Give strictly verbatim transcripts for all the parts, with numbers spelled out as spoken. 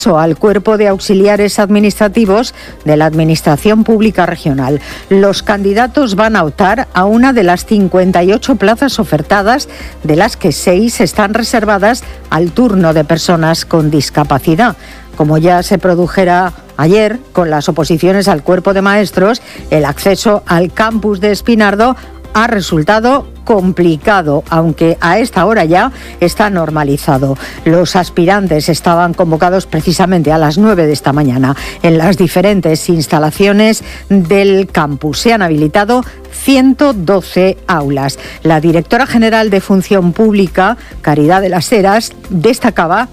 al Cuerpo de Auxiliares Administrativos de la Administración Pública Regional. Los candidatos van a optar a una de las cincuenta y ocho plazas ofertadas, de las que seis están reservadas al turno de personas con discapacidad. Como ya se produjera ayer con las oposiciones al cuerpo de maestros, el acceso al campus de Espinardo ha resultado complicado, aunque a esta hora ya está normalizado. Los aspirantes estaban convocados precisamente a las nueve de esta mañana en las diferentes instalaciones del campus. Se han habilitado ciento doce aulas. La directora general de Función Pública, Caridad de las Heras, destacaba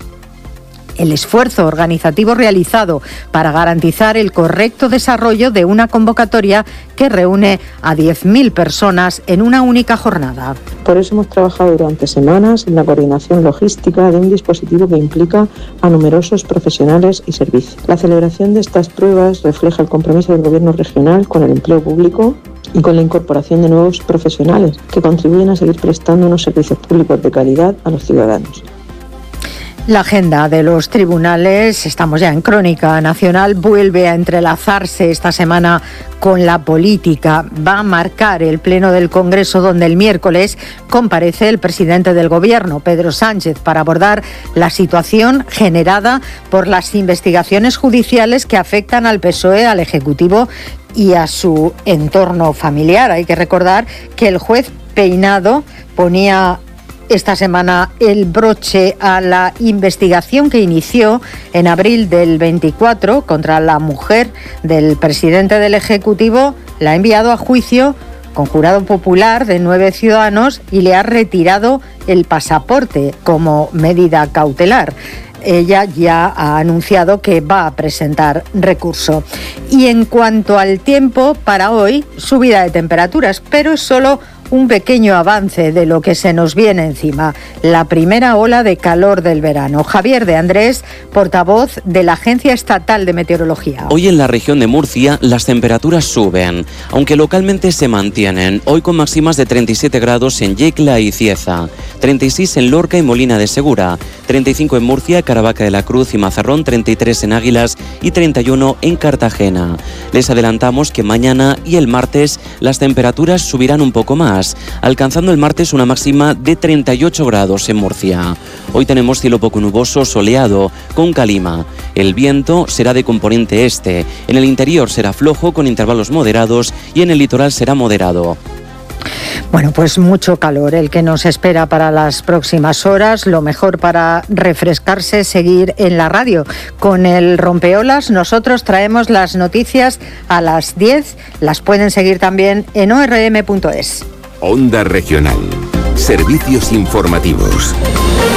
el esfuerzo organizativo realizado para garantizar el correcto desarrollo de una convocatoria que reúne a diez mil personas en una única jornada. Por eso hemos trabajado durante semanas en la coordinación logística de un dispositivo que implica a numerosos profesionales y servicios. La celebración de estas pruebas refleja el compromiso del Gobierno regional con el empleo público y con la incorporación de nuevos profesionales que contribuyen a seguir prestando unos servicios públicos de calidad a los ciudadanos. La agenda de los tribunales, estamos ya en Crónica Nacional, vuelve a entrelazarse esta semana con la política. Va a marcar el pleno del Congreso, donde el miércoles comparece el presidente del Gobierno, Pedro Sánchez, para abordar la situación generada por las investigaciones judiciales que afectan al P S O E, al Ejecutivo y a su entorno familiar. Hay que recordar que el juez Peinado ponía esta semana el broche a la investigación que inició en abril del veinticuatro contra la mujer del presidente del Ejecutivo. La ha enviado a juicio con jurado popular de nueve ciudadanos y le ha retirado el pasaporte como medida cautelar. Ella ya ha anunciado que va a presentar recurso. Y en cuanto al tiempo, para hoy, subida de temperaturas, pero es solo un pequeño avance de lo que se nos viene encima, la primera ola de calor del verano. Javier de Andrés, portavoz de la Agencia Estatal de Meteorología. Hoy en la región de Murcia las temperaturas suben, aunque localmente se mantienen, hoy con máximas de treinta y siete grados en Yecla y Cieza, treinta y seis en Lorca y Molina de Segura, treinta y cinco en Murcia, Caravaca de la Cruz y Mazarrón, treinta y tres en Águilas y treinta y uno en Cartagena. Les adelantamos que mañana y el martes las temperaturas subirán un poco más, alcanzando el martes una máxima de treinta y ocho grados en Murcia. Hoy tenemos cielo poco nuboso, soleado, con calima. El viento será de componente este. En el interior será flojo, con intervalos moderados, y en el litoral será moderado. Bueno, pues mucho calor el que nos espera para las próximas horas. Lo mejor para refrescarse es seguir en la radio. Con el Rompeolas nosotros traemos las noticias a las diez. Las pueden seguir también en o r m punto es. Onda Regional. Servicios informativos.